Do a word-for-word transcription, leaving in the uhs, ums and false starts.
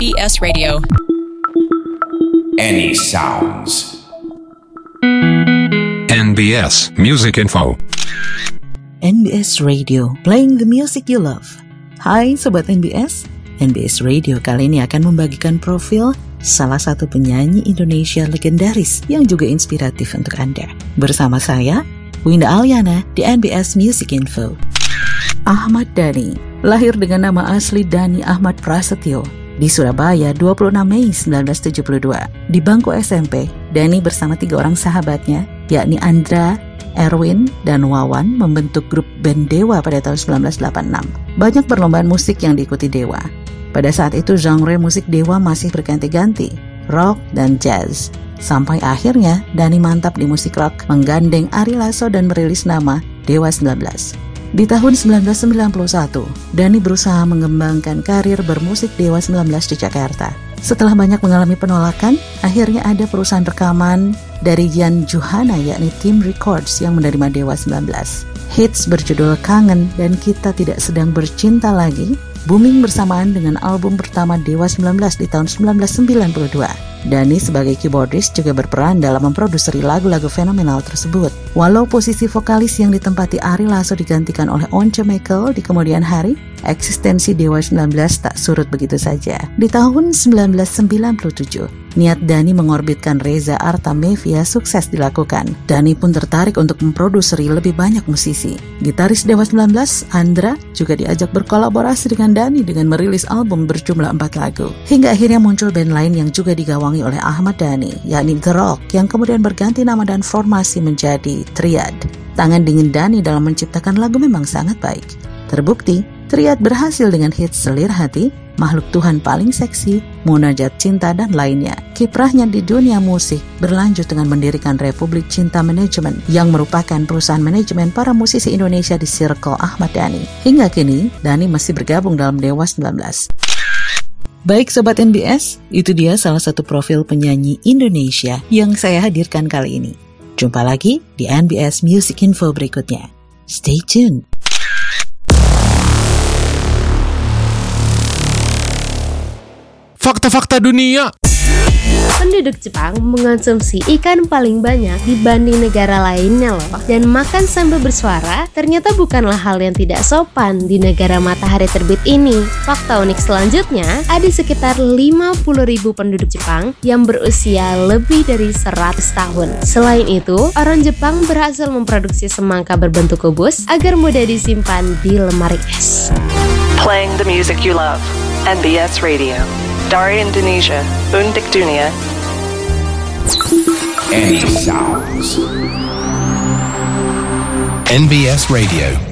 B S Radio. Any sounds. N B S Music Info. N B S Radio, playing the music you love. Hai Sobat N B S, N B S Radio kali ini akan membagikan profil salah satu penyanyi Indonesia legendaris yang juga inspiratif untuk Anda. Bersama saya, Winda Aliana di N B S Music Info. Ahmad Dhani, lahir dengan nama asli Dhani Ahmad Prasetyo di Surabaya dua puluh enam Mei sembilan belas tujuh puluh dua. Di bangku S M P, Dhani bersama tiga orang sahabatnya, yakni Andra, Erwin, dan Wawan membentuk grup band Dewa pada tahun sembilan belas delapan puluh enam. Banyak perlombaan musik yang diikuti Dewa. Pada saat itu genre musik Dewa masih berganti-ganti, rock dan jazz. Sampai akhirnya Dhani mantap di musik rock, menggandeng Ari Lasso dan merilis nama Dewa sembilan belas. Di tahun sembilan belas sembilan puluh satu, Dhani berusaha mengembangkan karir bermusik Dewa sembilan belas di Jakarta. Setelah banyak mengalami penolakan, akhirnya ada perusahaan rekaman dari Jan Johana yakni Tim Records yang menerima Dewa sembilan belas. Hits berjudul Kangen dan Kita Tidak Sedang Bercinta Lagi booming bersamaan dengan album pertama Dewa sembilan belas di tahun sembilan belas sembilan puluh dua. Dhani sebagai keyboardist juga berperan dalam memproduksi lagu-lagu fenomenal tersebut. Walau posisi vokalis yang ditempati Ari Lasso digantikan oleh Once Mekel di kemudian hari, eksistensi Dewa sembilan belas tak surut begitu saja. Di tahun sembilan belas sembilan puluh tujuh, niat Dhani mengorbitkan Reza Artamevia sukses dilakukan. Dhani pun tertarik untuk memproduksi lebih banyak musisi. Gitaris Dewa sembilan belas, Andra, juga diajak berkolaborasi dengan Dhani dengan merilis album berjumlah empat lagu. Hingga akhirnya muncul band lain yang juga digawangi oleh Ahmad Dhani, yakni The Rock, yang kemudian berganti nama dan formasi menjadi Triad. Tangan dingin Dhani dalam menciptakan lagu memang sangat baik. Terbukti, Triad berhasil dengan hits Selir Hati, Makhluk Tuhan Paling Seksi, Munajat Cinta, dan lainnya. Kiprahnya di dunia musik berlanjut dengan mendirikan Republik Cinta Management yang merupakan perusahaan manajemen para musisi Indonesia di Circle Ahmad Dhani. Hingga kini, Dhani masih bergabung dalam Dewa sembilan belas. Baik Sobat N B S, itu dia salah satu profil penyanyi Indonesia yang saya hadirkan kali ini. Jumpa lagi di N B S Music Info berikutnya. Stay tuned. Fakta-fakta dunia. Penduduk Jepang mengonsumsi ikan paling banyak dibanding negara lainnya loh. Dan makan sambil bersuara ternyata bukanlah hal yang tidak sopan di negara matahari terbit ini. Fakta unik selanjutnya, ada sekitar lima puluh ribu penduduk Jepang yang berusia lebih dari seratus tahun. Selain itu, orang Jepang berhasil memproduksi semangka berbentuk kubus agar mudah disimpan di lemari es. Playing the music you love, N B S Radio. Dari Indonesia, untuk dunia. Any sounds. N B S Radio.